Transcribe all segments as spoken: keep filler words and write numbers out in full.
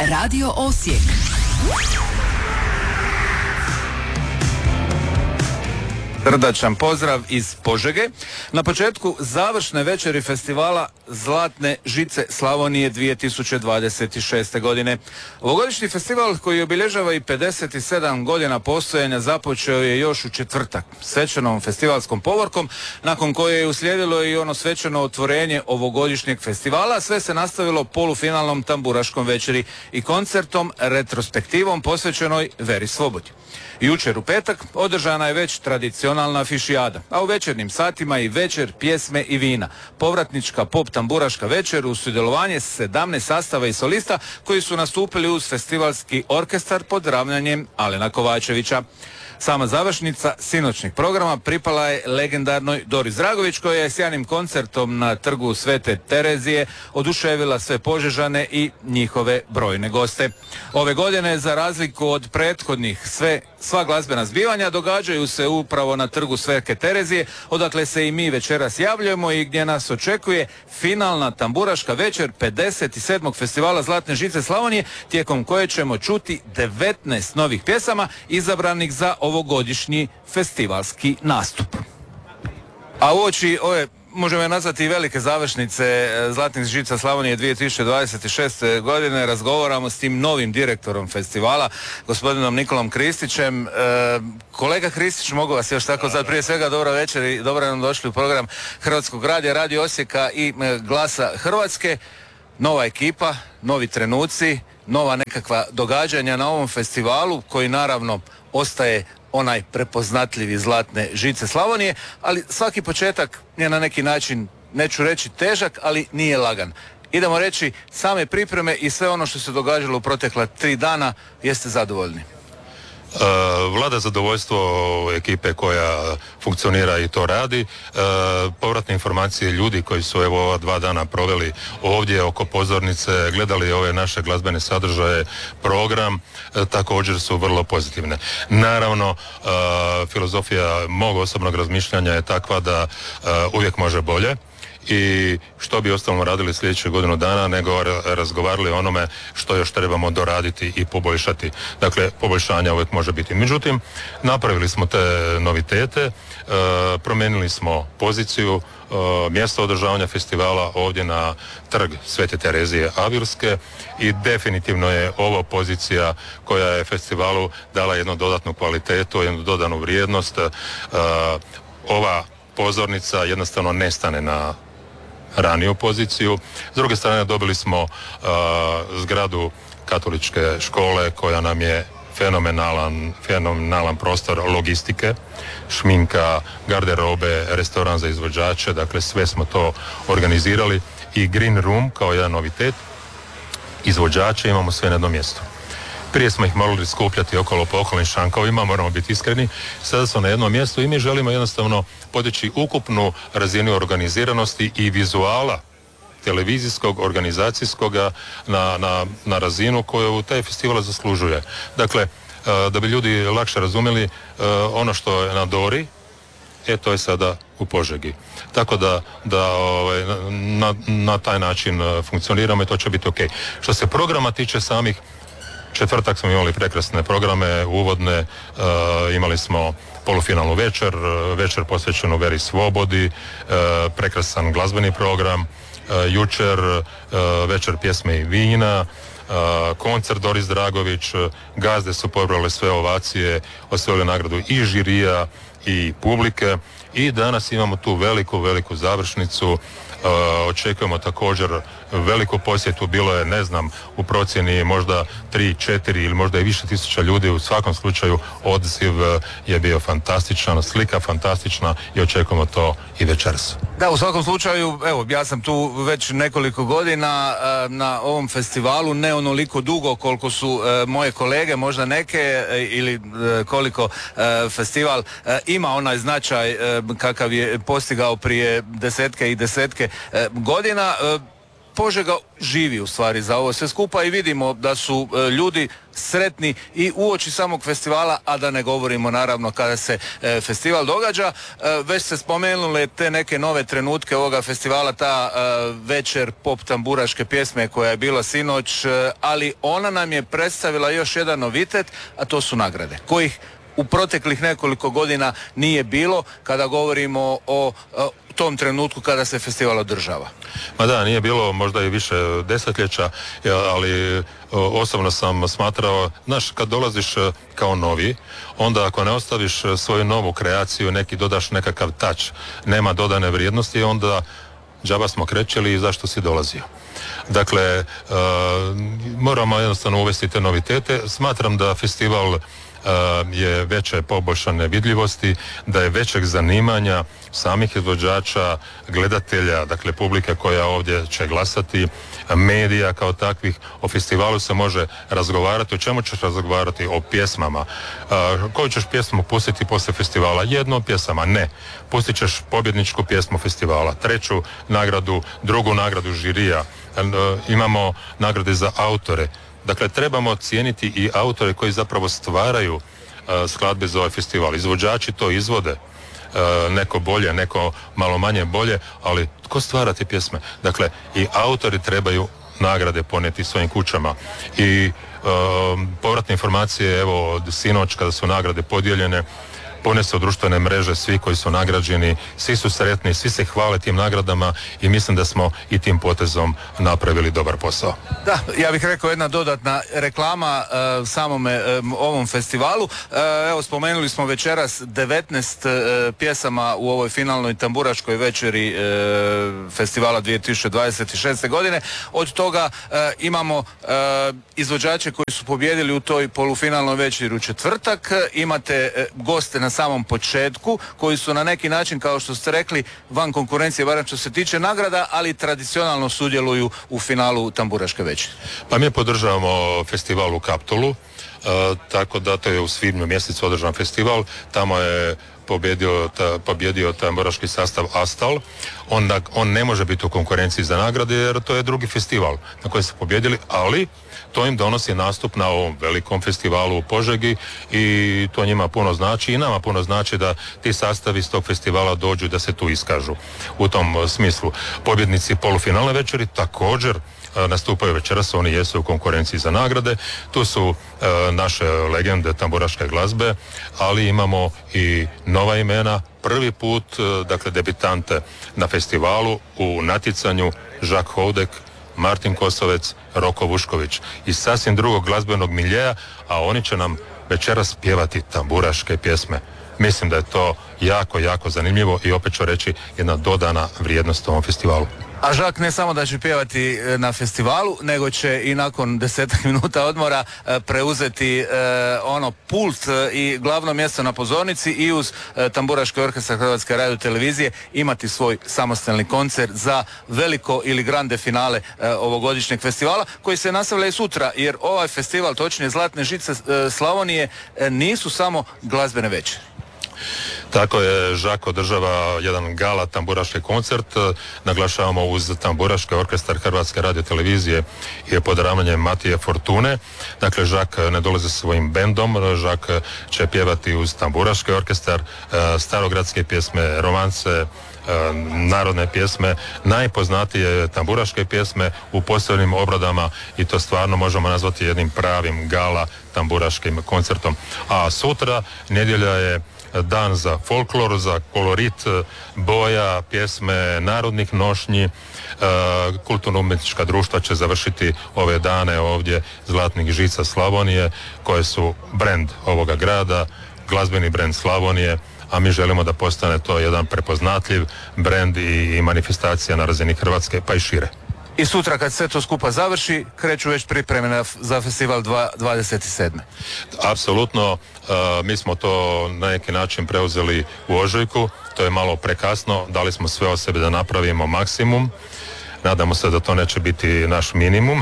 Radio Osijek. Srdačan pozdrav iz Požege. Na početku završne večeri festivala Zlatne žice Slavonije dvije tisuće dvadeset šeste. godine. Ovogodišnji festival koji obilježava i pedeset sedam godina postojanja započeo je još u četvrtak svečanom festivalskom povorkom, nakon koje je uslijedilo i ono svečano otvorenje ovogodišnjeg festivala. Sve se nastavilo polufinalnom tamburaškom večeri i koncertom retrospektivom posvećenoj Veri Svobodi. Jučer u petak održana je već tradicionalna fišijada, a u večernjim satima i večer pjesme i vina. Povratnička pop tamburaška večer uz sudjelovanje sedamnaest sastava i solista koji su nastupili uz festivalski orkestar pod ravnanjem Alena Kovačevića. Sama završnica sinoćnih programa pripala je legendarnoj Dori Zragović, koja je sjajnim koncertom na trgu Svete Terezije oduševila sve Požežane i njihove brojne goste. Ove godine, za razliku od prethodnih, sve, sva glazbena zbivanja događaju se upravo na trgu Svete Terezije, odakle se i mi večeras javljamo i gdje nas očekuje finalna tamburaška večer pedeset sedmog festivala Zlatne žice Slavonije, tijekom koje ćemo čuti devetnaest novih pjesama izabranih za ovogodišnji festivalski nastup. A uoči ove, možemo je nazvati velike završnice Zlatnih žica Slavonije dvije tisuće dvadeset šeste. godine, razgovaramo s tim novim direktorom festivala, gospodinom Nikolom Kristićem. E, kolega Kristić, mogu vas još tako sad prije svega dobra večer i dobro nam došli u program Hrvatskog radija, Radio Osijeka i Glasa Hrvatske. Nova ekipa, novi trenuci, nova nekakva događanja na ovom festivalu koji naravno ostaje onaj prepoznatljivi Zlatne žice Slavonije, ali svaki početak je na neki način, neću reći težak, ali nije lagan. Idemo reći, same pripreme i sve ono što se događalo u protekla tri dana, jeste zadovoljni? Uh, vlada zadovoljstvo ekipe koja funkcionira i to radi. Uh, povratne informacije ljudi koji su evo ova dva dana proveli ovdje oko pozornice, gledali ove naše glazbene sadržaje, program, uh, također su vrlo pozitivne. Naravno, uh, filozofija mog osobnog razmišljanja je takva da uh, uvijek može bolje. I što bi ostalom radili sljedeću godinu dana nego razgovarali o onome što još trebamo doraditi i poboljšati. Dakle, poboljšanja uvijek može biti. Međutim, napravili smo te novitete, e, promijenili smo poziciju, e, mjesto održavanja festivala ovdje na trg Svete Terezije Avirske i definitivno je ovo pozicija koja je festivalu dala jednu dodatnu kvalitetu, jednu dodanu vrijednost. E, ova pozornica jednostavno nestane na raniju poziciju. S druge strane dobili smo uh, zgradu katoličke škole koja nam je fenomenalan, fenomenalan prostor logistike, šminka, garderobe, restoran za izvođače, dakle sve smo to organizirali i Green Room kao jedan novitet. Izvođače imamo sve na jednom mjestu. Prije smo ih morali skupljati okolo po okolnim šankovima, moramo biti iskreni. Sada su na jednom mjestu i mi želimo jednostavno podići ukupnu razinu organiziranosti i vizuala televizijskog, organizacijskog na, na, na razinu koju taj festival zaslužuje. Dakle, da bi ljudi lakše razumjeli, ono što je na Dori, e to je sada u Požegi. Tako da, da ovaj, na, na taj način funkcioniramo i to će biti ok. Što se programa tiče samih, četvrtak smo imali prekrasne programe, uvodne, uh, imali smo polufinalnu večer, večer posvećenu Veri Svobodi, uh, prekrasan glazbeni program, uh, jučer uh, večer pjesme i vina, uh, koncert Doris Dragović, gazde su pobrale sve ovacije, osvojili nagradu i žirija i publike i danas imamo tu veliku, veliku završnicu. Uh, očekujemo također veliku posjetu, bilo je, ne znam, u procjeni možda tri, četiri ili možda i više tisuća ljudi. U svakom slučaju odaziv je bio fantastičan, slika fantastična i očekujemo to i večeras. Da, u svakom slučaju, evo, ja sam tu već nekoliko godina uh, na ovom festivalu, ne onoliko dugo koliko su uh, moje kolege, možda neke, uh, ili uh, koliko uh, festival uh, ima onaj značaj uh, kakav je postigao prije desetke i desetke uh, godina. Uh, Požega živi u stvari za ovo sve skupa i vidimo da su e, ljudi sretni i uoči samog festivala, a da ne govorimo naravno kada se e, festival događa. E, već se spomenule te neke nove trenutke ovoga festivala, ta e, večer pop tamburaške pjesme koja je bila sinoć, e, ali ona nam je predstavila još jedan novitet, a to su nagrade, kojih u proteklih nekoliko godina nije bilo kada govorimo o, o tom trenutku kada se festival održava. Ma da, nije bilo možda i više desetljeća, ali osobno sam smatrao, znaš, kad dolaziš kao novi, onda ako ne ostaviš svoju novu kreaciju, neki dodaš nekakav touch, nema dodane vrijednosti, onda džaba smo krećeli i zašto si dolazio. Dakle, uh, moramo jednostavno uvesti te novitete. Smatram da festival Uh, je veće poboljšane vidljivosti, da je većeg zanimanja samih izvođača, gledatelja, dakle publike koja ovdje će glasati, medija kao takvih. O festivalu se može razgovarati. O čemu ćeš razgovarati? O pjesmama. Uh, koju ćeš pjesmu pustiti poslije festivala? Jednu od pjesama? Ne. Pustit ćeš pobjedničku pjesmu festivala, treću nagradu, drugu nagradu žirija. Uh, imamo nagrade za autore. Dakle, trebamo cijeniti i autore koji zapravo stvaraju uh, skladbe za ovaj festival. Izvođači to izvode, uh, neko bolje, neko malo manje bolje, ali tko stvara te pjesme? Dakle, i autori trebaju nagrade ponijeti svojim kućama. I uh, povratne informacije, evo, od sinoć kada su nagrade podijeljene, ponese u društvene mreže svi koji su nagrađeni, svi su sretni, svi se hvale tim nagradama i mislim da smo i tim potezom napravili dobar posao. Da, ja bih rekao jedna dodatna reklama uh, samome um, ovom festivalu. Uh, evo, spomenuli smo večeras devetnaest uh, pjesama u ovoj finalnoj tamburaškoj večeri uh, festivala dvije tisuće dvadeset šeste. godine. Od toga uh, imamo uh, izvođače koji su pobijedili u toj polufinalnoj večeri u četvrtak. Imate uh, goste na samom početku, koji su na neki način, kao što ste rekli, van konkurencije, barem što se tiče nagrada, ali tradicionalno sudjeluju u finalu tamburaške večeri. Pa mi podržavamo festival u Kaptolu, uh, tako da to je u svibnju mjesecu održan festival, tamo je pobjedio, ta, pobjedio tamburaški sastav Astal. On, on ne može biti u konkurenciji za nagrade jer to je drugi festival na koji su pobjedili, ali to im donosi nastup na ovom velikom festivalu u Požegi i to njima puno znači i nama puno znači da ti sastavi iz tog festivala dođu da se tu iskažu. U tom smislu pobjednici polufinalne večeri također nastupaju večeras, oni jesu u konkurenciji za nagrade. Tu su e, naše legende tamburaške glazbe, ali imamo i nova imena, prvi put, e, dakle, debitante na festivalu u natjecanju Žak Houdek, Martin Kosovec, Roko Vušković iz sasvim drugog glazbenog miljeja, a oni će nam večeras pjevati tamburaške pjesme. Mislim da je to jako, jako zanimljivo i opet ću reći jedna dodana vrijednost ovom festivalu. A Žak ne samo da će pjevati na festivalu, nego će i nakon desetak minuta odmora preuzeti e, ono pult i glavno mjesto na pozornici i uz e, tamburaški orkestar Hrvatske radiotelevizije imati svoj samostalni koncert za veliko ili grande finale e, ovogodišnjeg festivala, koji se nastavlja i sutra, jer ovaj festival, točnije Zlatne žice e, Slavonije, e, nisu samo glazbene večeri. Tako je, Žak održava jedan gala tamburaški koncert, naglašavamo uz tamburaški orkestar Hrvatske radiotelevizije i pod ravnanjem Matije Fortune. Dakle, Žak ne dolazi sa svojim bendom, Žak će pjevati uz tamburaški orkestar starogradske pjesme, romance, narodne pjesme, najpoznatije tamburaške pjesme u posebnim obradama i to stvarno možemo nazvati jednim pravim gala tamburaškim koncertom. A sutra, nedjelja, je dan za folklor, za kolorit, boja, pjesme, narodnih nošnji. Kulturno-umjetnička društva će završiti ove dane ovdje Zlatnih žica Slavonije, koje su brend ovoga grada, glazbeni brend Slavonije, a mi želimo da postane to jedan prepoznatljiv brend i manifestacija na razini Hrvatske, pa i šire. I sutra kad sve to skupa završi, kreću već pripreme za festival dvadeset sedme. Apsolutno, uh, mi smo to na neki način preuzeli u ožujku, to je malo prekasno, dali smo sve od sebe da napravimo maksimum. Nadamo se da to neće biti naš minimum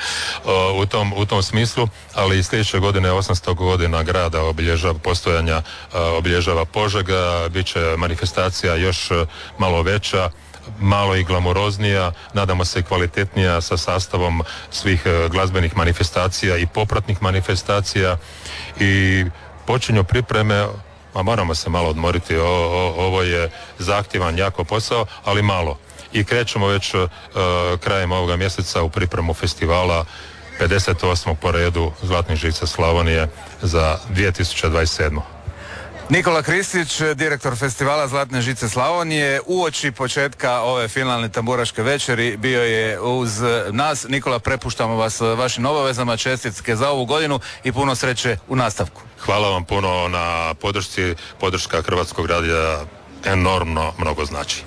u, tom, u tom smislu, ali i sljedeće godine osamsto godina grada obilježava postojanja, obilježava Požega, bit će manifestacija još malo veća, malo i glamuroznija, nadamo se kvalitetnija sa sastavom svih glazbenih manifestacija i popratnih manifestacija i počinju pripreme, a moramo se malo odmoriti, o, o, ovo je zahtjevan jako posao, ali malo. I krećemo već uh, krajem ovoga mjeseca u pripremu festivala pedeset osmog po redu Zlatnih žica Slavonije za dvije tisuće dvadeset sedmu. Nikola Kristić, direktor festivala Zlatne žice Slavonije, uoči početka ove finalne tamburaške večeri bio je uz nas. Nikola, prepuštamo vas vašim obavezama, čestitke za ovu godinu i puno sreće u nastavku. Hvala vam puno na podršci, podrška Hrvatskog radija enormno mnogo znači.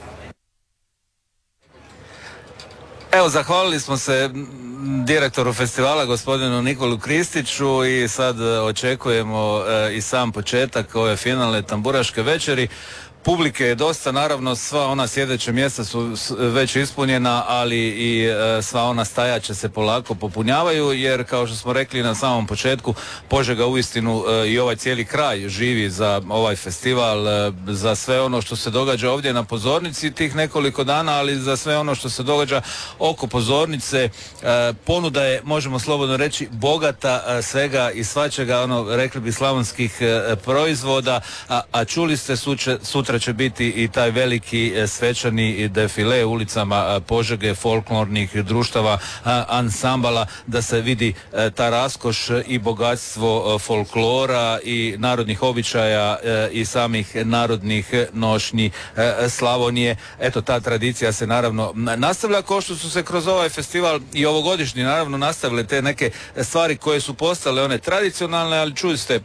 Evo, zahvalili smo se direktoru festivala, gospodinu Nikolu Kristiću, i sad očekujemo e, i sam početak ove finalne tamburaške večeri. Publike je dosta, naravno sva ona sjedeća mjesta su već ispunjena, ali i e, sva ona stajaća se polako popunjavaju, jer kao što smo rekli na samom početku, Požega uistinu e, i ovaj cijeli kraj živi za ovaj festival, e, za sve ono što se događa ovdje na pozornici tih nekoliko dana, ali za sve ono što se događa oko pozornice. E, ponuda je, možemo slobodno reći, bogata e, svega i svačega, ono, rekli bi, slavonskih e, proizvoda, a, a čuli ste suče, sutra će biti i taj veliki svečani defile ulicama Požege, folklornih društava, ansambala, da se vidi ta raskoš i bogatstvo folklora i narodnih običaja i samih narodnih nošnji Slavonije. Eto, ta tradicija se naravno nastavlja, kao što su se kroz ovaj festival i ovogodišnji naravno nastavile te neke stvari koje su postale one tradicionalne, ali čuli ste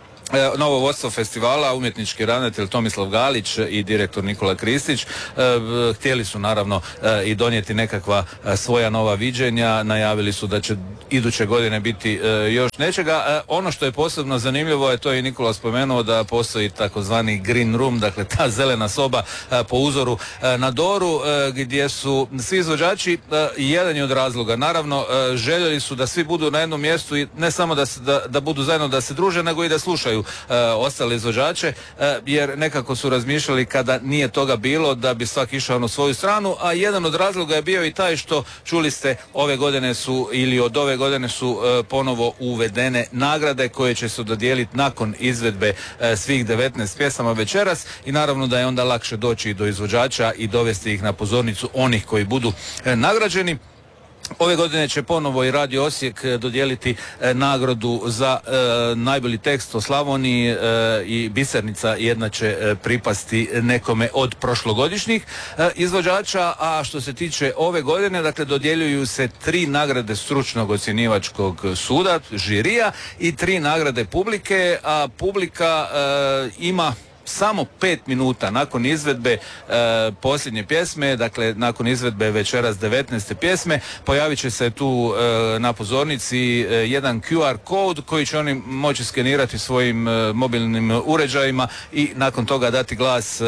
novo vodstvo festivala, umjetnički ravnatelj Tomislav Galić i direktor Nikola Kristić, htjeli su naravno i donijeti nekakva svoja nova viđenja, najavili su da će iduće godine biti još nečega. Ono što je posebno zanimljivo je, to je i Nikola spomenuo, da postoji takozvani green room, dakle ta zelena soba po uzoru na Doru, gdje su svi izvođači, jedan je od razloga, naravno željeli su da svi budu na jednom mjestu i ne samo da, da, da budu zajedno, da se druže, nego i da slušaju E, ostale izvođače, e, jer nekako su razmišljali, kada nije toga bilo, da bi svak išao na svoju stranu, a jedan od razloga je bio i taj što, čuli ste, ove godine su, ili od ove godine su e, ponovo uvedene nagrade koje će se dodijeliti nakon izvedbe e, svih devetnaest pjesama večeras, i naravno da je onda lakše doći do izvođača i dovesti ih na pozornicu onih koji budu e, nagrađeni. Ove godine će ponovo i Radio Osijek dodijeliti e, nagradu za e, najbolji tekst o Slavoniji, e, i Bisernica jedna će e, pripasti nekome od prošlogodišnjih e, izvođača, a što se tiče ove godine, dakle, dodjeljuju se tri nagrade stručnog ocjenjivačkog suda, žirija, i tri nagrade publike, a publika e, ima samo pet minuta nakon izvedbe e, posljednje pjesme, dakle nakon izvedbe večeras devetnaeste pjesme, pojavit će se tu e, na pozornici e, jedan Q R kod koji će oni moći skenirati svojim e, mobilnim uređajima i nakon toga dati glas e,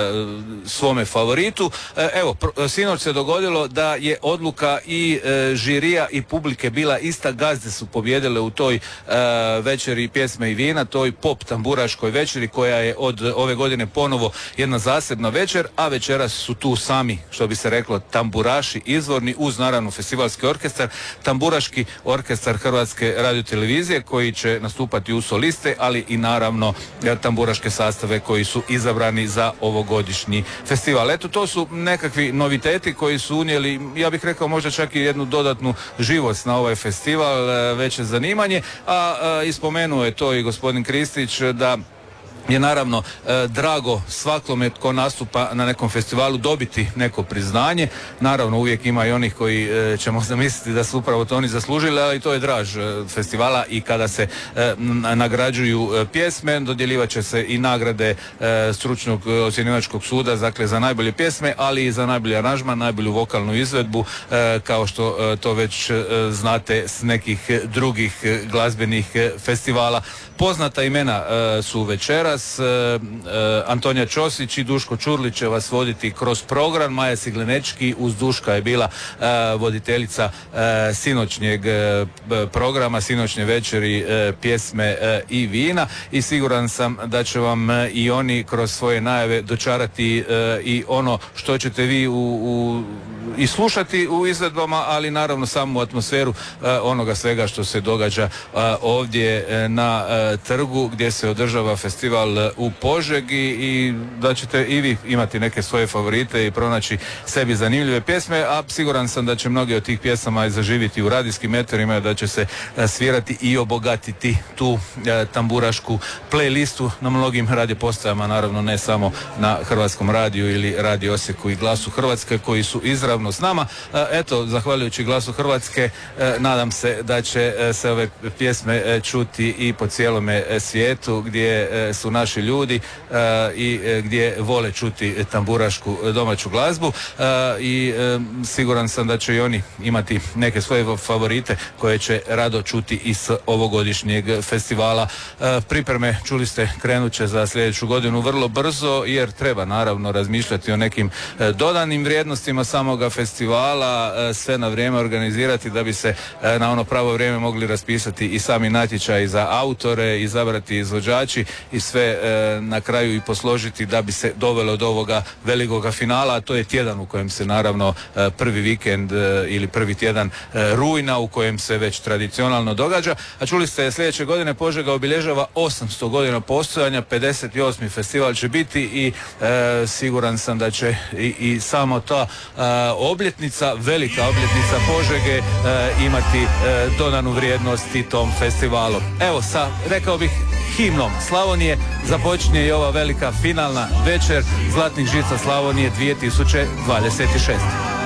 svome favoritu. E, evo, pr- sinoć se dogodilo da je odluka i e, žirija i publike bila ista, gazde su pobjedile u toj e, večeri pjesme i vina, toj pop tamburaškoj večeri koja je od ove godine ponovo jedna zasebna večer, a večeras su tu sami, što bi se reklo, tamburaši izvorni, uz naravno festivalski orkestar, tamburaški orkestar Hrvatske radiotelevizije koji će nastupati u soliste, ali i naravno tamburaške sastave koji su izabrani za ovogodišnji festival. Eto, to su nekakvi noviteti koji su unijeli, ja bih rekao, možda čak i jednu dodatnu živost na ovaj festival, veće zanimanje, a, a ispomenuo je to i gospodin Kristić, da je naravno e, drago svakome tko nastupa na nekom festivalu dobiti neko priznanje. Naravno, uvijek ima i onih koji e, ćemo zamisliti da su upravo to oni zaslužili, ali to je draž e, festivala, i kada se e, nagrađuju e, pjesme, dodjeljivat će se i nagrade e, stručnog ocjenjivačkog suda, dakle za najbolje pjesme, ali i za najbolji aranžman, najbolju vokalnu izvedbu, e, kao što e, to već e, znate s nekih drugih e, glazbenih e, festivala. Poznata imena e, su večera Maras, e, e, Antonija Ćosić i Duško Čurlić će vas voditi kroz program. Maja Siglenečki uz Duška je bila e, voditeljica e, sinoćnjeg e, programa, sinoćnje večeri e, pjesme e, i vina i siguran sam da će vam e, i oni kroz svoje najave dočarati e, i ono što ćete vi u, u i slušati u izvedbama, ali naravno samu atmosferu uh, onoga svega što se događa uh, ovdje uh, na uh, trgu gdje se održava festival uh, u Požegi i da ćete i vi imati neke svoje favorite i pronaći sebi zanimljive pjesme, a siguran sam da će mnoge od tih pjesama i zaživiti u radijskim eterima, da će se uh, svirati i obogatiti tu uh, tamburašku playlistu na mnogim radiopostajama, naravno ne samo na Hrvatskom radiju ili Radio Osijeku i Glasu Hrvatske koji su izravno s nama. Eto, zahvaljujući Glasu Hrvatske, nadam se da će se ove pjesme čuti i po cijelome svijetu gdje su naši ljudi i gdje vole čuti tamburašku domaću glazbu i siguran sam da će i oni imati neke svoje favorite koje će rado čuti iz ovogodišnjeg festivala. Pripreme, čuli ste, krenut će za sljedeću godinu vrlo brzo jer treba naravno razmišljati o nekim dodanim vrijednostima samoga festivala, sve na vrijeme organizirati da bi se na ono pravo vrijeme mogli raspisati i sami natječaji za autore, izabrati izvođači i sve na kraju i posložiti da bi se dovelo do ovoga velikoga finala, a to je tjedan u kojem se naravno prvi vikend ili prvi tjedan rujna u kojem se već tradicionalno događa. A čuli ste, sljedeće godine Požega obilježava osamsto godina postojanja, pedeset osmi festival će biti i e, siguran sam da će i, i samo ta e, obljetnica, velika obljetnica Požege e, imati e, dodanu vrijednost i tom festivalu. Evo, sa, rekao bih, himnom Slavonije započinje i ova velika finalna večer Zlatnih žica Slavonije dvije tisuće dvadeset šeste.